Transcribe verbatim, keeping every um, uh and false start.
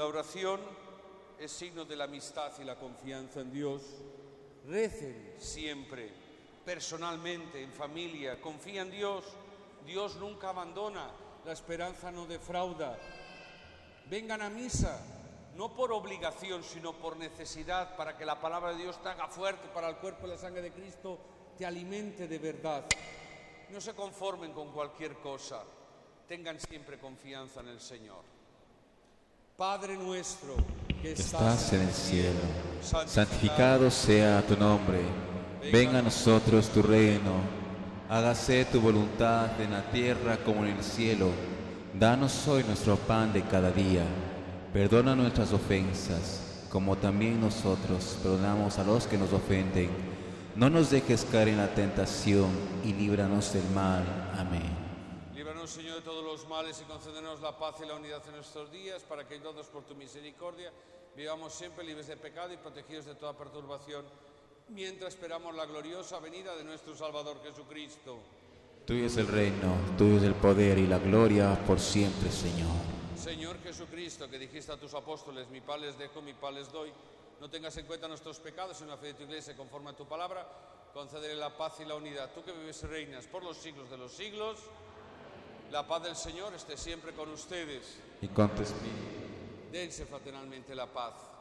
oración es signo de la amistad y la confianza en Dios. Recen siempre, personalmente, en familia, confía en Dios. Dios nunca abandona, la esperanza no defrauda. Vengan a misa, no por obligación, sino por necesidad, para que la palabra de Dios te haga fuerte, para el cuerpo y la sangre de Cristo te alimente de verdad. No se conformen con cualquier cosa, tengan siempre confianza en el Señor. Padre nuestro, que estás en el cielo, santificado sea tu nombre. Venga a nosotros tu reino. Hágase tu voluntad en la tierra como en el cielo. Danos hoy nuestro pan de cada día. Perdona nuestras ofensas, como también nosotros perdonamos a los que nos ofenden. No nos dejes caer en la tentación y líbranos del mal. Amén. Líbranos, Señor, de todos los males y concédenos la paz y la unidad en nuestros días, para que, todos por tu misericordia, vivamos siempre libres de pecado y protegidos de toda perturbación, mientras esperamos la gloriosa venida de nuestro Salvador Jesucristo. Tuyo es el reino, tuyo es el poder y la gloria por siempre, Señor. Señor Jesucristo, que dijiste a tus apóstoles, mi paz les dejo, mi paz les doy, no tengas en cuenta nuestros pecados, sino la fe de tu Iglesia conforme a tu palabra, concédele la paz y la unidad. Tú que vives y reinas por los siglos de los siglos, la paz del Señor esté siempre con ustedes. Y con tu espíritu. Dense fraternalmente la paz.